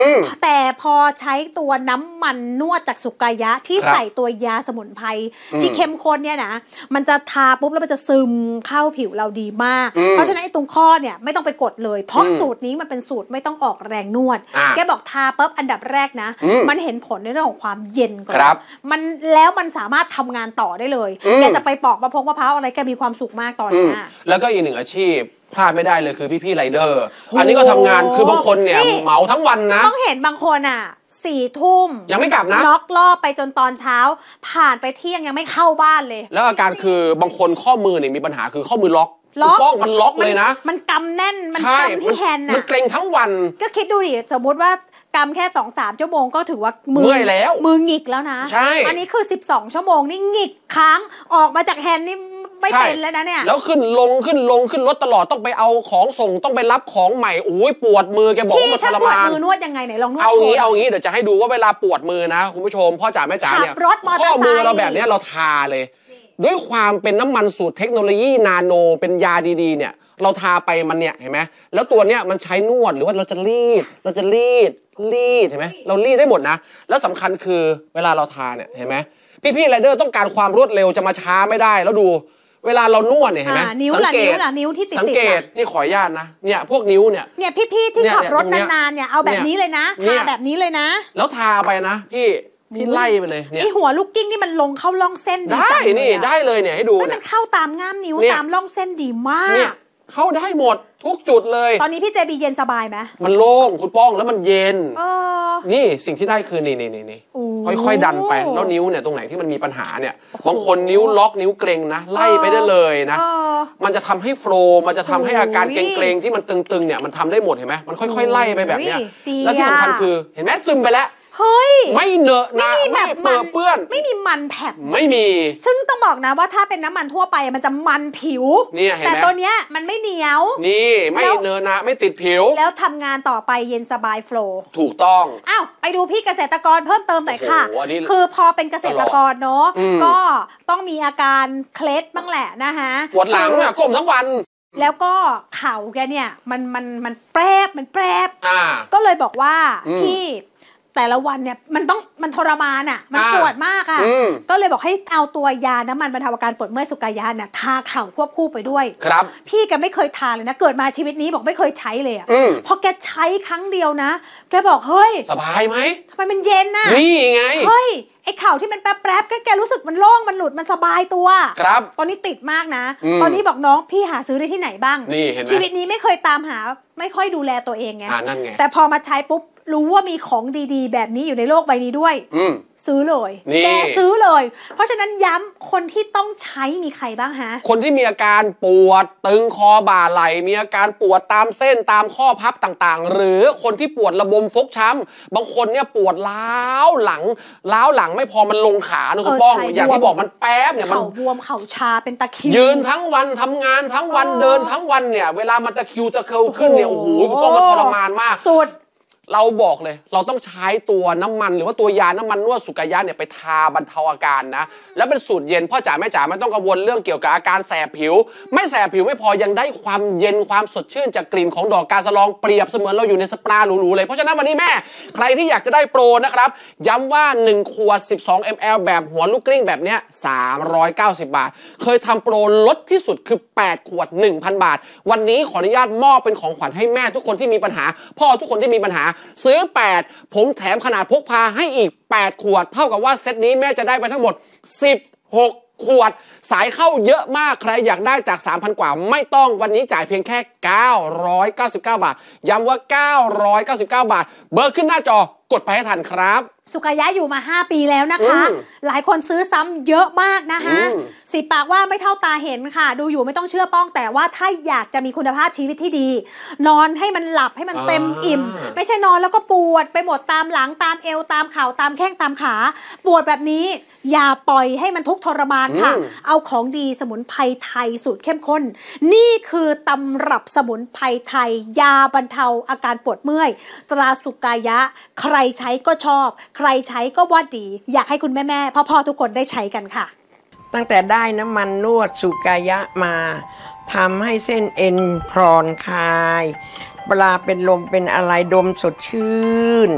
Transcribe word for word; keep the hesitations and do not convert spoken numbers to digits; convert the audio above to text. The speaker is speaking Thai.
แต่พอใช้ตัวน้ำมันนวดจากสุกายะที่ใส่ตัวยาสมุนไพรที่เข้มข้นเนี่ยนะมันจะทาปุ๊บแล้วมันจะซึมเข้าผิวเราดีมากเพราะฉะนั้นไอ้ตรงข้อเนี่ยไม่ต้องไปกดเลยเพราะสูตรนี้มันเป็นสูตรไม่ต้องออกแรงนวดแกบอกทาปุ๊บอันดับแรกนะมันเห็นผลในเรื่องของความเย็นก่อนมันแล้วมันสามารถทำงานต่อได้เลยแกจะไปปอกมะพร้าวมะพร้าวอะไรแกมีความสุขมากตอนนี้แล้วก็อีกหนึ่งอาชีพพลาดไม่ได้เลยคือพี่ๆไรเดอร์อันนี้ก็ทำงานคือบางคนเนี่ยเหมาทั้งวันนะต้องเห็นบางคนอ่ะสี่ทุ่มยังไม่กลับนะน็อกล่อไปจนตอนเช้าผ่านไปเที่ยงยังไม่เข้าบ้านเลยแล้วอาการคือบางคนข้อมือเนี่ยมีปัญหาคือข้อมือล็อกป้องมันล็อกเลยนะมันกำแน่นมันกำที่แฮนด์มันเกร็งทั้งวันก็คิดดูดิสมมติว่ากำแค่สองสามชั่วโมงก็ถือว่ามือแล้วมือหงิกแล้วนะใช่อันนี้คือสิบสองชั่วโมงนี่หงิกค้างออกมาจากแฮนด์นี่ไม่เป็นแล้วนะเนี่ยแล้วขึ้นลงขึ้นลงขึ้นรถตลอดต้องไปเอาของส่งต้องไปรับของใหม่โอ้ยปวดมือแกบอกว่ามันทรมานมือนวดยังไงไหนลองนวดเอางี้เอางี้เดี๋ยวจะให้ดูว่าเวลาปวดมือนะคุณผู้ชมพ่อจ๋าแม่จ๋าเนี่ยข้อมือเราแบบนี้เราทาเลยด้วยความเป็นน้ำมันสูตรเทคโนโลยีนาโนเป็นยาดีๆเนี่ยเราทาไปมันเนี่ยเห็นไหมแล้วตัวเนี้ยมันใช้นวดหรือว่าเราจะรีดเราจะรีดรีดเห็นไหมเรารีดได้หมดนะแล้วสำคัญคือเวลาเราทาเนี่ยเห็นไหมพี่ๆไรเดอร์ต้องการความรวดเร็วจะมาช้าไม่ได้แล้วดูเวลาเรานวดเนี่ยเห็นไหมสังเกตนิ้วที่ติดสังเกตนี่ขออนุญาตนะเนี่ยพวกนิ้วเนี่ยเนี่ยพี่ๆที่ขับรถนานๆเนี่ยเอาแบบนี้เลยนะทาแบบนี้เลยนะแล้วทาไปนะพี่พี่ไล่ไปเลยเนี่ยไอหัวลูกกิ้งนี่มันลงเข้าร่องเส้นได้นี่ได้เลยเนี่ยให้ดูเนี่ยมันเข้าตามง่ามนิ้วตามร่องเส้นดีมากเข้าได้หมดทุกจุดเลยตอนนี้พี่เจบีเย็นสบายไหมมันโล่งคุณป้องแล้วมันเย็นนี่สิ่งที่ได้คือนี่นี่นี่นี่ค่อยๆดันไปแล้วนิ้วเนี่ยตรงไหนที่มันมีปัญหาเนี่ยบางคนนิ้วล็อกนิ้วเกร็งนะไล่ไปได้เลยนะมันจะทำให้โฟล์มันจะทำให้อาการเกร็งๆที่มันตึงๆเนี่ยมันทำได้หมดเห็นไหมมันค่อยๆไล่ไปแบบเนี้ยแล้วที่สำคัญคือเห็นไหมซึมไปแล้วเฮ้ยไม่เหนอะนะไม่เปื้อนเปื้อนไม่มีมันแผบไม่มีซึ่งต้องบอกนะว่าถ้าเป็นน้ำมันทั่วไปมันจะมันผิวเนี่ยเห็นไหมแต่ตัวเนี้ยมันไม่เหนียวนี่ไม่เหนอะนะไม่ติดผิวแล้วทำงานต่อไปเย็นสบายโฟล์ถูกต้องอ้าวไปดูพี่เกษตรกรเพิ่มเติมหน่อยค่ะคือพอเป็นเกษตรกรเนาะก็ต้องมีอาการเคล็ดบ้างแหละนะคะปวดหลังอ่ะก้มทั้งวันแล้วก็เข่าแกเนี่ยมันมันมันแปรบมันแปรบก็เลยบอกว่าพี่แต่ละวันเนี่ยมันต้องมันทรมานอ่ะมันปวดมากอ่ะก็เลยบอกให้เอาตัวยาน้ำมันบรรเทาอาการปวดเมื่อยสุกายะเนี่ยทาเข่าควบคู่ไปด้วยครับพี่แกไม่เคยทาเลยนะเกิดมาชีวิตนี้บอกไม่เคยใช้เลยอ่ะพอแกใช้ครั้งเดียวนะแกบอกเฮ้ยสบายไหมทำไมมันเย็นน่ะนี่ไงเฮ้ยไอ้เข่าที่มันแป๊บแป๊บแกรู้สึกมันโล่งมันหลุดมันสบายตัวครับตอนนี้ติดมากนะตอนนี้บอกน้องพี่หาซื้อได้ที่ไหนบ้างนี่เห็นไหมชีวิตนี้ไม่เคยตามหาไม่ค่อยดูแลตัวเองไงแต่พอมาใช้ปุ๊บรู้ว่ามีของดีๆแบบนี้อยู่ในโลกใบนี้ด้วยซื้อเลยแกซื้อเลยเพราะฉะนั้นย้ำคนที่ต้องใช้มีใครบ้างฮะคนที่มีอาการปวดตึงคอบ่าไหล่มีอาการปวดตามเส้นตามข้อพับต่างๆหรือคนที่ปวดระบมฟกช้ำบางคนเนี่ยปวดล้าวหลังล้าวหลังไม่พอมันลงขานะคุณป้องอย่างที่บอกมันแป๊บเนี่ยมันเข่าบวมเข่าชาเป็นตะคริวยืนทั้งวันทำงานทั้งวันเดินทั้งวันเนี่ยเวลามันตะคริวตะเคิวขึ้นเนี่ยโอ้โหคุณป้องมันทรมานมากสุดเราบอกเลยเราต้องใช้ตัวน้ำมันหรือว่าตัวยาน้ำมันนวดสุกายะเนี่ยไปทาบรรเทาอาการนะแล้วเป็นสูตรเย็นพ่อจ๋าแม่จ๋าไม่ต้องกังวลเรื่องเกี่ยวกับอาการแสบผิวไม่แสบผิวไม่พอยังได้ความเย็นความสดชื่นจากกลิ่นของดอกกาสะลองเปรียบเสมือนเราอยู่ในสปาหรูๆเลยเพราะฉะนั้นวันนี้แม่ใครที่อยากจะได้โปรนะครับย้ำว่าหนึ่งขวดสิบสองมิลลิลิตรแบบหัวลูกกลิ้งแบบเนี้ยสามร้อยเก้าสิบบาทเคยทำโปรลดที่สุดคือแปดขวด หนึ่งพัน บาทวันนี้ขออนุญาตมอบเป็นของขวัญให้แม่ทุกคนที่มีปัญหาพ่อทุกคนที่มีปัญหาซื้อแปดผมแถมขนาดพกพาให้อีกแปดขวดเท่ากับว่าเซตนี้แม่จะได้ไปทั้งหมดสิบหกขวดสายเข้าเยอะมากใครอยากได้จาก สามพัน กว่าไม่ต้องวันนี้จ่ายเพียงแค่เก้าร้อยเก้าสิบเก้าบาทย้ำว่าเก้าร้อยเก้าสิบเก้าบาทเบอร์ขึ้นหน้าจอกดไปให้ทันครับสุกายะอยู่มาห้าปีแล้วนะคะหลายคนซื้อซ้ำเยอะมากนะคะสิปากว่าไม่เท่าตาเห็นค่ะดูอยู่ไม่ต้องเชื่อป้องแต่ว่าถ้าอยากจะมีคุณภาพชีวิตที่ดีนอนให้มันหลับให้มันเต็มอิ่มไม่ใช่นอนแล้วก็ปวดไปหมดตามหลังตามเอวตามเข่าตามแข้งตามขาปวดแบบนี้อย่าปล่อยให้มันทุกข์ทรมานค่ะเอาของดีสมุนไพรไทยสูตรเข้มข้นนี่คือตำรับสมุนไพรไทยยาบรรเทาอาการปวดเมื่อยตราสุกายะใครใช้ก็ชอบใครใช้ก็ว่าดีอยากให้คุณแม่ๆพ่อๆทุกคนได้ใช้กันค่ะตั้งแต่ได้น้ำมันนวดสุกายะมาทำให้เส้นเอ็นผ่อนคลายเวลาเป็นลมเป็นอะไรดมสดชื่น